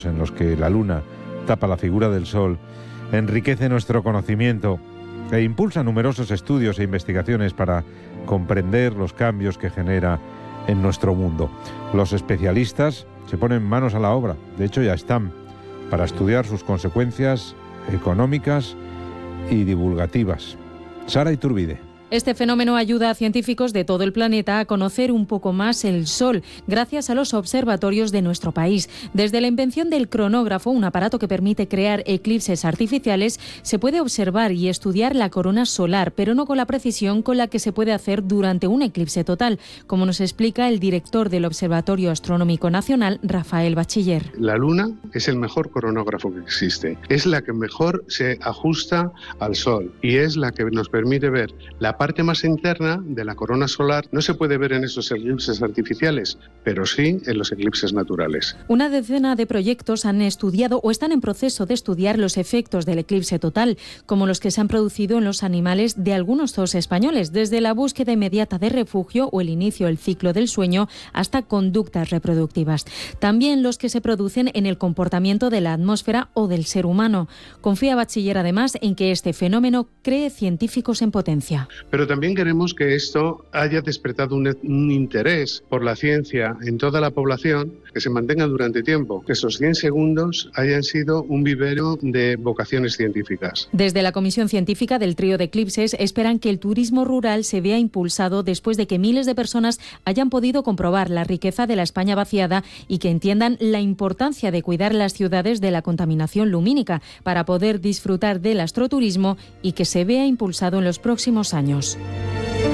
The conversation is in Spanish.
en los que la luna tapa la figura del sol, enriquece nuestro conocimiento e impulsa numerosos estudios e investigaciones para comprender los cambios que genera en nuestro mundo. Los especialistas se ponen manos a la obra, de hecho ya están, para estudiar sus consecuencias económicas y divulgativas. Sara Iturbide. Este fenómeno ayuda a científicos de todo el planeta a conocer un poco más el Sol, gracias a los observatorios de nuestro país. Desde la invención del cronógrafo, un aparato que permite crear eclipses artificiales, se puede observar y estudiar la corona solar, pero no con la precisión con la que se puede hacer durante un eclipse total, como nos explica el director del Observatorio Astronómico Nacional, Rafael Bachiller. La Luna es el mejor cronógrafo que existe. Es la que mejor se ajusta al Sol y es la que nos permite ver la parte más interna de la corona solar. No se puede ver en esos eclipses artificiales, pero sí en los eclipses naturales. Una decena de proyectos han estudiado o están en proceso de estudiar los efectos del eclipse total, como los que se han producido en los animales de algunos zoos españoles, desde la búsqueda inmediata de refugio o el inicio del ciclo del sueño hasta conductas reproductivas. También los que se producen en el comportamiento de la atmósfera o del ser humano. Confía Bachiller además en que este fenómeno cree científicos en potencia. Pero también queremos que esto haya despertado un interés por la ciencia en toda la población, que se mantenga durante tiempo, que esos 100 segundos hayan sido un vivero de vocaciones científicas. Desde la Comisión Científica del Trío de Eclipses esperan que el turismo rural se vea impulsado después de que miles de personas hayan podido comprobar la riqueza de la España vaciada y que entiendan la importancia de cuidar las ciudades de la contaminación lumínica para poder disfrutar del astroturismo y que se vea impulsado en los próximos años.